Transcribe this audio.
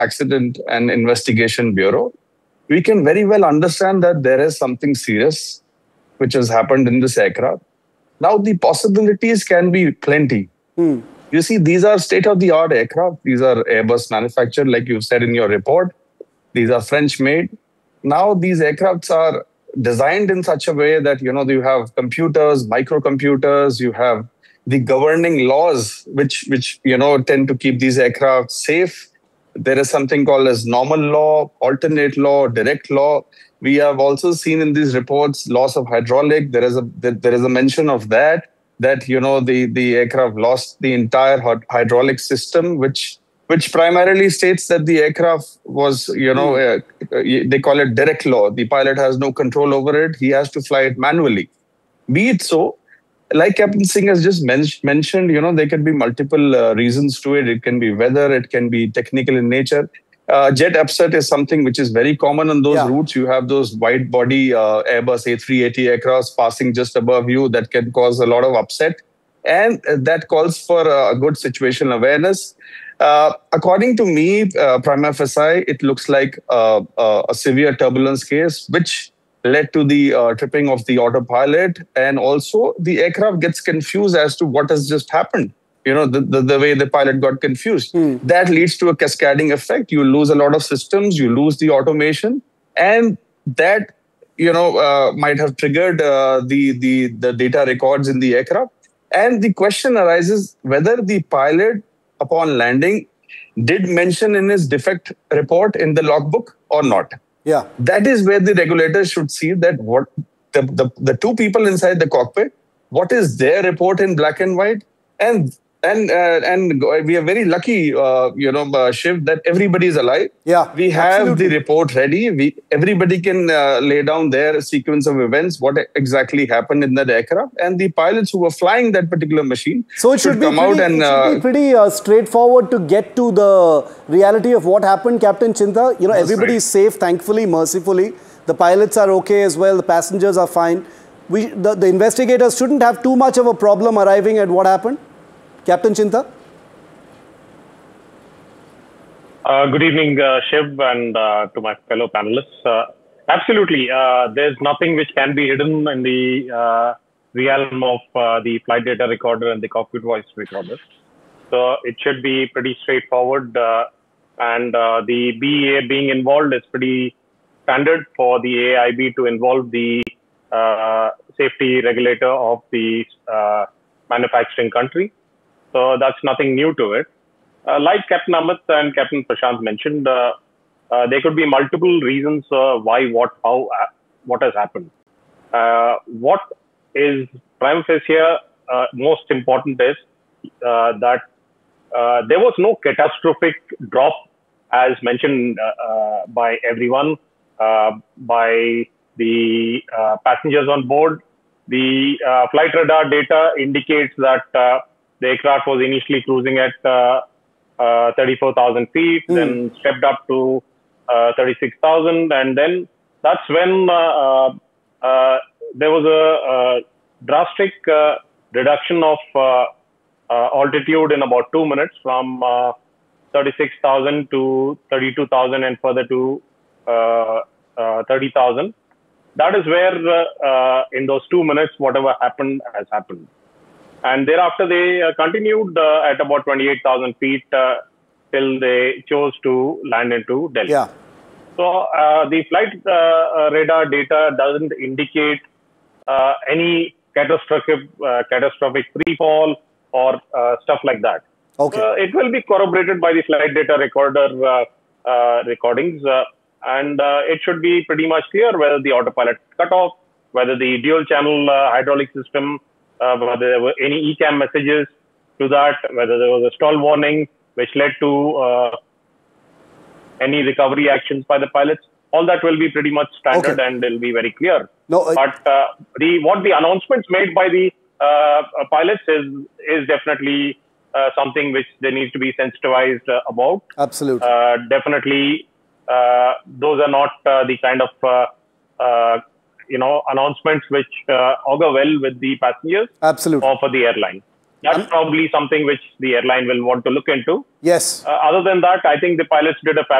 Accident and Investigation Bureau, we can very well understand that there is something serious which has happened in this aircraft. Now, the possibilities can be plenty. You see, these are state-of-the-art aircraft. These are Airbus manufactured, like you said in your report. These are French-made. Now, these aircrafts are designed in such a way that, you have computers, microcomputers, you have the governing laws, which tend to keep these aircraft safe. There is something called as normal law, alternate law, direct law. We have also seen in these reports loss of hydraulic. There is a mention of that the aircraft lost the entire hydraulic system, which primarily states that the aircraft was, they call it direct law. The pilot has no control over it. He has to fly it manually. Be it so, like Captain Singh has just mentioned, there can be multiple reasons to it. It can be weather, it can be technical in nature. Jet upset is something which is very common on those routes. You have those wide body Airbus A380 aircrafts passing just above you that can cause a lot of upset. And that calls for a good situational awareness. According to me, prima facie, it looks like a severe turbulence case, which led to the tripping of the autopilot. And also the aircraft gets confused as to what has just happened. The way the pilot got confused. That leads to a cascading effect. You lose a lot of systems, you lose the automation, and that, might have triggered the data records in the aircraft. And the question arises whether the pilot, upon landing, did mention in his defect report in the logbook or not. Yeah. That is where the regulators should see that what the two people inside the cockpit, what is their report in black and white, and we are very lucky, Shiv, that everybody is alive. Yeah, we have absolutely. the report ready. Everybody can lay down their sequence of events, what exactly happened in that aircraft, and the pilots who were flying that particular machine. So it should be pretty straightforward to get to the reality of what happened, Captain Chinta. Everybody is safe, thankfully, mercifully. The pilots are okay as well. The passengers are fine. The investigators shouldn't have too much of a problem arriving at what happened. Captain Chinta? Good evening, Shiv, and to my fellow panelists. Absolutely. There's nothing which can be hidden in the realm of the flight data recorder and the cockpit voice recorder. So it should be pretty straightforward. And the BEA being involved is pretty standard for the AIB to involve the safety regulator of the manufacturing country. So that's nothing new to it. Like Captain Amit and Captain Prashant mentioned, there could be multiple reasons why, what, how, what has happened. What is prima facie most important is that there was no catastrophic drop as mentioned by everyone, by the passengers on board. The flight radar data indicates that the aircraft was initially cruising at 34,000 feet, then stepped up to 36,000. And then that's when there was a drastic reduction of altitude in about 2 minutes from 36,000 to 32,000 and further to 30,000. That is where in those 2 minutes, whatever happened has happened. And thereafter, they continued at about 28,000 feet till they chose to land into Delhi. Yeah. So the flight radar data doesn't indicate any catastrophic free fall or stuff like that. Okay. It will be corroborated by the flight data recorder recordings, and it should be pretty much clear whether the autopilot cut off, whether the dual channel hydraulic system, whether there were any ECAM messages to that, whether there was a stall warning which led to any recovery actions by the pilots. All that will be pretty much standard, okay, and will be very clear. No, but what the announcements made by the pilots is definitely something which they need to be sensitized about. Absolutely. Definitely, those are not the kind of announcements which augur well with the passengers. Absolutely. Or for the airline. That's probably something which the airline will want to look into. Yes. Other than that, I think the pilots did a